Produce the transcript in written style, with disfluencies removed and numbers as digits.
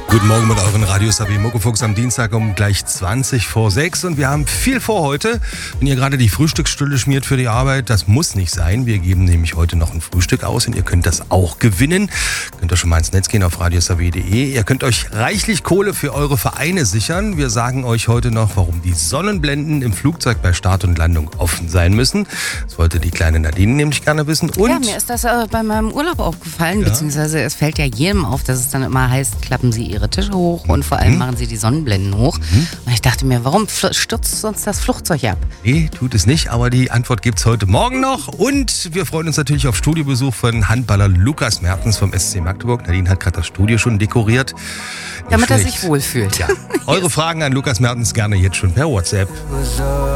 Guten Morgen mit euren Radios AB Muckefuchs am Dienstag um gleich 20 vor 6 und wir haben viel vor heute. Wenn ihr gerade die Frühstücksstülle schmiert für die Arbeit, das muss nicht sein. Wir geben nämlich heute noch ein Frühstück aus und ihr könnt das auch gewinnen. Könnt ihr schon mal ins Netz gehen auf radiosab.de. Ihr könnt euch reichlich Kohle für eure Vereine sichern. Wir sagen euch heute noch, warum die Sonnenblenden im Flugzeug bei Start und Landung offen sein müssen. Das wollte die kleine Nadine nämlich gerne wissen. Und ja, mir ist das bei meinem Urlaub aufgefallen, beziehungsweise es fällt ja jedem auf, dass es dann immer heißt, klappen Sie Ihre Tische hoch und vor allem machen Sie die Sonnenblenden hoch. Und ich dachte mir, warum stürzt uns das Flugzeug ab? Nee, tut es nicht, aber die Antwort gibt's heute Morgen noch. Und wir freuen uns natürlich auf Studiobesuch von Handballer Lukas Mertens vom SC Magdeburg. Nadine hat gerade das Studio schon dekoriert. Damit er sich wohlfühlt. Ja. Eure Fragen an Lukas Mertens gerne jetzt schon per WhatsApp.